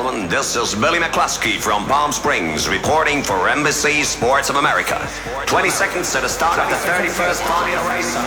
gentlemen, this is Billy McCluskey from Palm Springs reporting for NBC Sports of America. 20 seconds to the start of the 31st Formula race.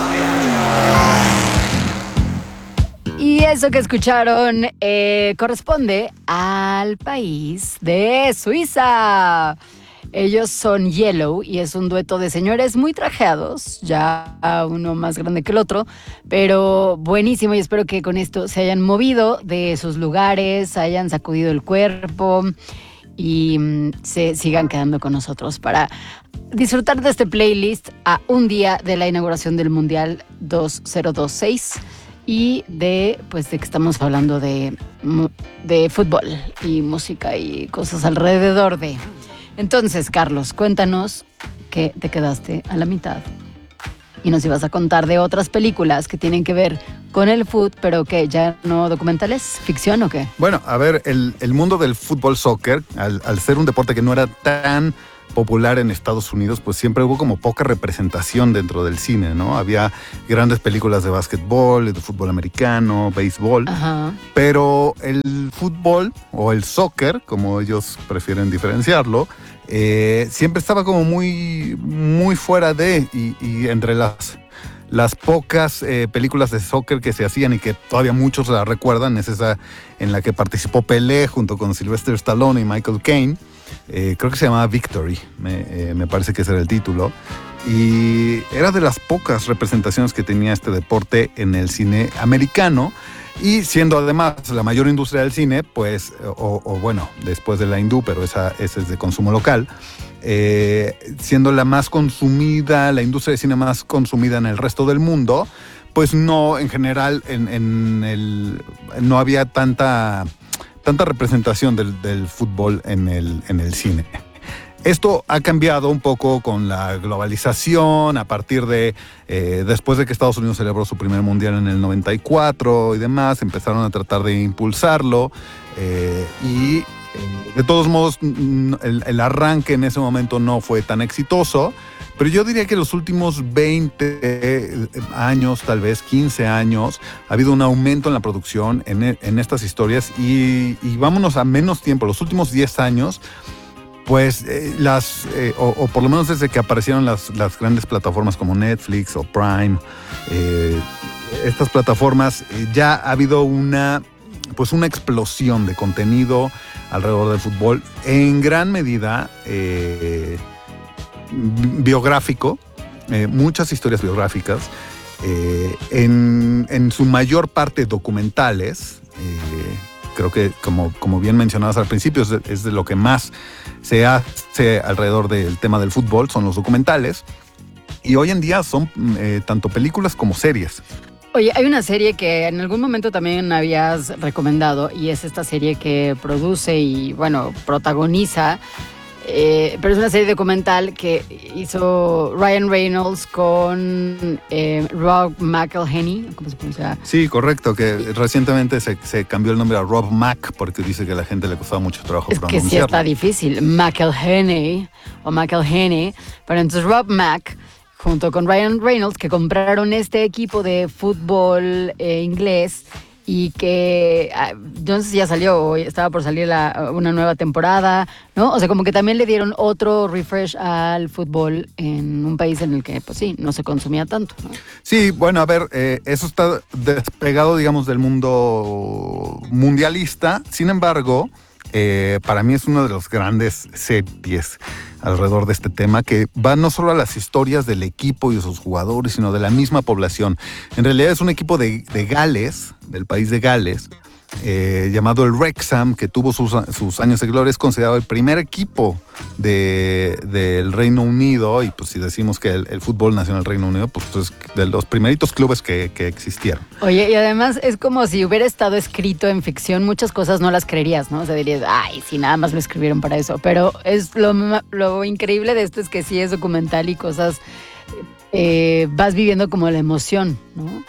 Y eso que escucharon corresponde al país de Suiza. Ellos son Yellow y es un dueto de señores muy trajeados, ya uno más grande que el otro, pero buenísimo, y espero que con esto se hayan movido de sus lugares, hayan sacudido el cuerpo y se sigan quedando con nosotros para disfrutar de este playlist a un día de la inauguración del Mundial 2026 y de que estamos hablando de fútbol y música y cosas alrededor de... Entonces, Carlos, cuéntanos que te quedaste a la mitad y nos ibas a contar de otras películas que tienen que ver con el fútbol, pero que ya no documentales, ficción o qué. Bueno, a ver, el mundo del fútbol soccer, al ser un deporte que no era tan popular en Estados Unidos, pues siempre hubo como poca representación dentro del cine, ¿no? Había grandes películas de básquetbol, de fútbol americano, béisbol, pero el fútbol o el soccer, como ellos prefieren diferenciarlo, siempre estaba como muy, muy fuera de, y entre las pocas películas de soccer que se hacían y que todavía muchos la recuerdan, es esa en la que participó Pelé junto con Sylvester Stallone y Michael Caine. Creo que se llamaba Victory, me parece que ese era el título, y era de las pocas representaciones que tenía este deporte en el cine americano, y siendo además la mayor industria del cine, pues, bueno, después de la hindú, pero esa es de consumo local, siendo la más consumida, la industria de cine más consumida en el resto del mundo, pues no, en general, no había tanta representación del fútbol en el cine. Esto ha cambiado un poco con la globalización, a partir de, después de que Estados Unidos celebró su primer mundial en el 94 y demás, empezaron a tratar de impulsarlo, y de todos modos el arranque en ese momento no fue tan exitoso, pero yo diría que los últimos 20 años, tal vez 15 años, ha habido un aumento en la producción en estas historias, y vámonos a menos tiempo, los últimos 10 años, pues o por lo menos desde que aparecieron las grandes plataformas como Netflix o Prime, estas plataformas, ya ha habido una explosión de contenido alrededor del fútbol, en gran medida biográfico, muchas historias biográficas, en su mayor parte documentales. Creo que, como bien mencionabas al principio, es de lo que más se hace alrededor del tema del fútbol, son los documentales, y hoy en día son tanto películas como series. Oye, hay una serie que en algún momento también habías recomendado, y es esta serie que produce y, bueno, protagoniza, pero es una serie documental que hizo Ryan Reynolds con Rob McElhenney, ¿cómo se pronuncia? Sí, correcto, que recientemente se cambió el nombre a Rob Mac, porque dice que a la gente le costaba mucho trabajo pronunciarlo. Es que sí está difícil, McElhenney o McElhenney, pero entonces Rob Mac junto con Ryan Reynolds, que compraron este equipo de fútbol inglés, y que no sé si ya salió o estaba por salir una nueva temporada, ¿no? O sea, como que también le dieron otro refresh al fútbol en un país en el que, pues sí, no se consumía tanto, ¿no? Sí, bueno, a ver, eso está despegado, digamos, del mundo mundialista. Sin embargo, para mí es una de las grandes series alrededor de este tema, que va no solo a las historias del equipo y de sus jugadores, sino de la misma población. En realidad es un equipo de Gales, del país de Gales, llamado el Wrexham, que tuvo sus años de gloria. Es considerado el primer equipo del Reino Unido, y pues si decimos que el fútbol nació en el Reino Unido, pues es de los primeritos clubes que existieron. Oye, y además es como si hubiera estado escrito en ficción, muchas cosas no las creerías, ¿no? O sea, dirías, ay, sí, nada más lo escribieron para eso, pero es lo increíble de esto es que sí es documental y cosas, vas viviendo como la emoción, ¿no?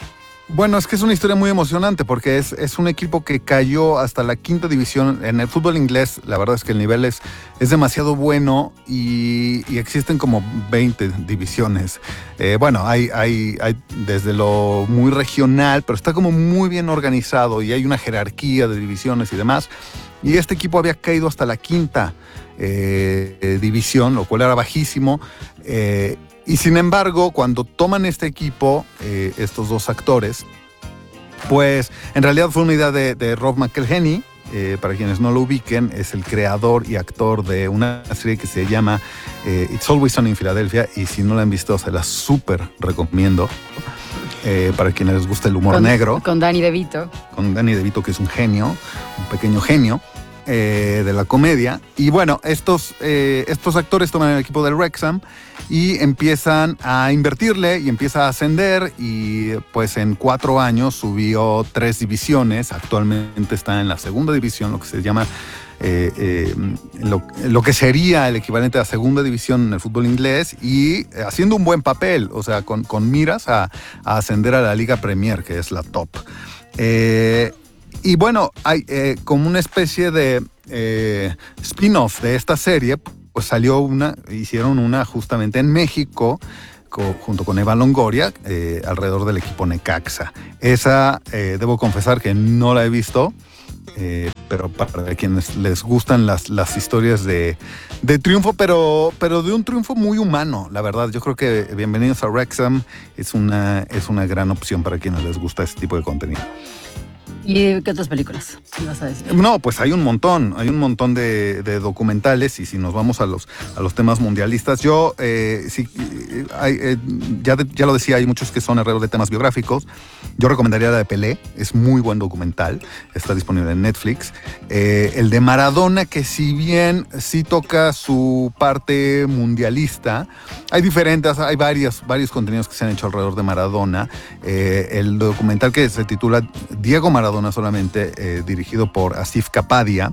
Bueno, es que es una historia muy emocionante porque es un equipo que cayó hasta la 5ª división. En el fútbol inglés, la verdad es que el nivel es demasiado bueno y existen como 20 divisiones. Bueno, hay desde lo muy regional, pero está como muy bien organizado y hay una jerarquía de divisiones y demás. Y este equipo había caído hasta la 5ª división, lo cual era bajísimo. Y sin embargo, cuando toman este equipo, estos dos actores, pues en realidad fue una idea de Rob McElhenney. Para quienes no lo ubiquen, es el creador y actor de una serie que se llama It's Always Sunny in Philadelphia, y si no la han visto, se la súper recomiendo. Para quienes les gusta el humor negro. Con Danny DeVito. Con Danny DeVito, que es un genio, un pequeño genio de la comedia. Y bueno, estos actores toman el equipo del Wrexham y empiezan a invertirle y empieza a ascender, y pues en 4 años subió 3 divisiones. Actualmente está en la 2ª división, lo que se llama lo que sería el equivalente a 2ª división en el fútbol inglés, y haciendo un buen papel, o sea, con miras a ascender a la Liga Premier, que es la top. Y bueno, hay como una especie de spin-off de esta serie, pues hicieron una justamente en México, junto con Eva Longoria, alrededor del equipo Necaxa. Esa, debo confesar que no la he visto, pero para quienes les gustan las historias de triunfo, pero de un triunfo muy humano, la verdad. Yo creo que Bienvenidos a Wrexham es una gran opción para quienes les gusta este tipo de contenido. ¿Y qué otras películas ibas a decir? No, pues hay un montón de documentales, y si nos vamos a los temas mundialistas, yo ya lo decía, hay muchos que son alrededor de temas biográficos. Yo recomendaría la de Pelé, es muy buen documental, está disponible en Netflix. El de Maradona, que si bien sí toca su parte mundialista, hay varios contenidos que se han hecho alrededor de Maradona. El documental que se titula Diego Maradona solamente, dirigido por Asif Kapadia,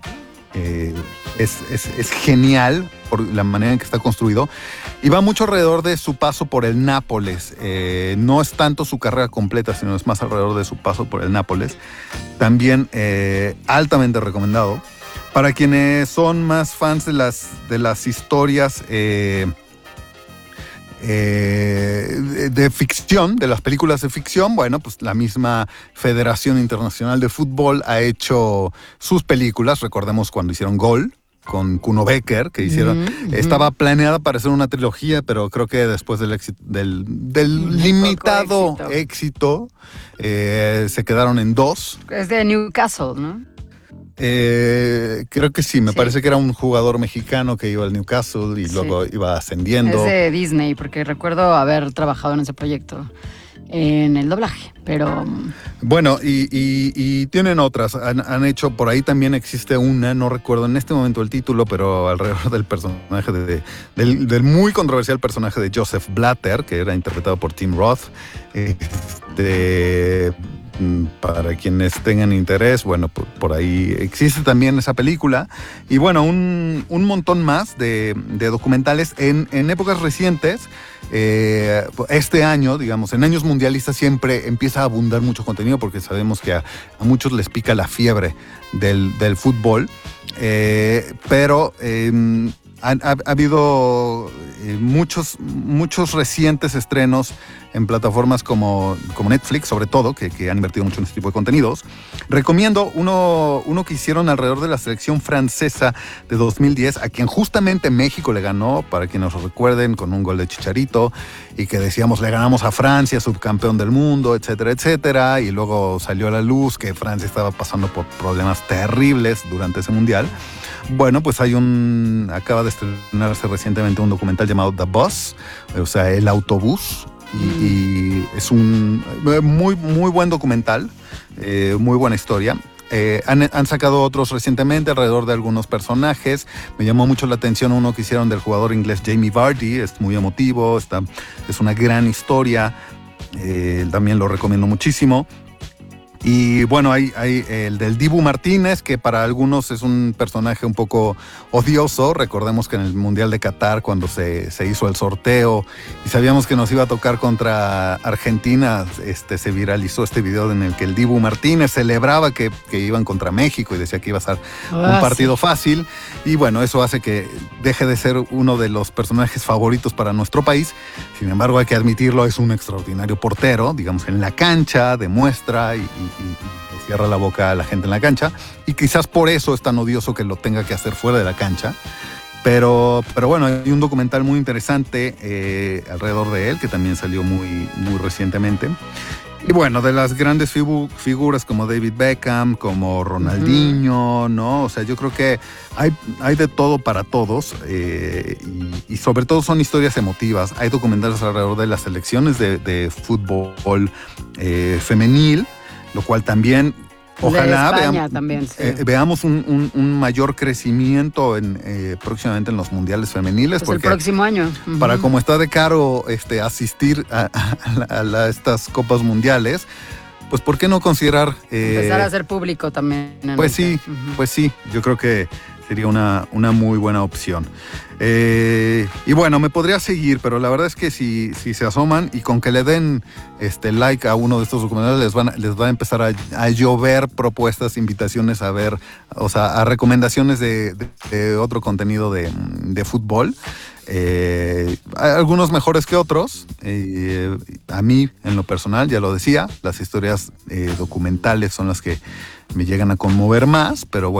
es genial por la manera en que está construido, y va mucho alrededor de su paso por el Nápoles. No es tanto su carrera completa, sino es más alrededor de su paso por el Nápoles. También altamente recomendado. Para quienes son más fans de las historias de ficción, de las películas de ficción, bueno, pues la misma Federación Internacional de Fútbol ha hecho sus películas. Recordemos cuando hicieron Gol con Kuno Becker, que hicieron, estaba planeada para hacer una trilogía, pero creo que después del limitado éxito, se quedaron en 2. Es de Newcastle, ¿no? Creo que sí, me parece que era un jugador mexicano que iba al Newcastle y luego iba ascendiendo. Es de Disney, porque recuerdo haber trabajado en ese proyecto en el doblaje, pero... Bueno, y tienen otras, han hecho, por ahí también existe una, no recuerdo en este momento el título, pero alrededor del personaje del muy controversial personaje de Joseph Blatter, que era interpretado por Tim Roth. Para quienes tengan interés, bueno, por ahí existe también esa película. Y bueno, un montón más de documentales en épocas recientes. Este año, digamos, en años mundialistas siempre empieza a abundar mucho contenido, porque sabemos que a muchos les pica la fiebre del fútbol. Pero ha habido muchos recientes estrenos en plataformas como Netflix, sobre todo, que han invertido mucho en este tipo de contenidos. Recomiendo uno que hicieron alrededor de la selección francesa de 2010, a quien justamente México le ganó, para quienes lo recuerden, con un gol de Chicharito, y que decíamos, le ganamos a Francia, subcampeón del mundo, etcétera, etcétera, y luego salió a la luz que Francia estaba pasando por problemas terribles durante ese mundial. Bueno, pues acaba de estrenarse recientemente un documental llamado The Bus, o sea, el autobús, y es un muy, muy buen documental, muy buena historia. Han sacado otros recientemente alrededor de algunos personajes. Me llamó mucho la atención uno que hicieron del jugador inglés Jamie Vardy, es muy emotivo, es una gran historia, también lo recomiendo muchísimo. Y bueno, hay el del Dibu Martínez, que para algunos es un personaje un poco odioso. Recordemos que en el Mundial de Qatar, cuando se hizo el sorteo y sabíamos que nos iba a tocar contra Argentina, se viralizó este video en el que el Dibu Martínez celebraba que iban contra México y decía que iba a ser un partido fácil. Y bueno, eso hace que deje de ser uno de los personajes favoritos para nuestro país. Sin embargo, hay que admitirlo, es un extraordinario portero. Digamos, en la cancha demuestra y cierra la boca a la gente en la cancha, y quizás por eso es tan odioso que lo tenga que hacer fuera de la cancha. Pero bueno, hay un documental muy interesante alrededor de él, que también salió muy recientemente. Y bueno, de las grandes figuras como David Beckham, como Ronaldinho, ¿no? O sea, yo creo que hay de todo para todos, y sobre todo son historias emotivas. Hay documentales alrededor de las selecciones de fútbol femenil, lo cual también, ojalá veamos un mayor crecimiento próximamente en los mundiales femeniles. Pues porque el próximo año. Para como está de caro asistir a estas copas mundiales, pues ¿por qué no considerar empezar a hacer público también? Pues sí, yo creo que sería una muy buena opción. Y bueno, me podría seguir, pero la verdad es que si se asoman y con que le den like a uno de estos documentales, les va a empezar a llover propuestas, invitaciones a ver, o sea, a recomendaciones de otro contenido de fútbol. Algunos mejores que otros. A mí, en lo personal, ya lo decía, las historias documentales son las que me llegan a conmover más, pero bueno.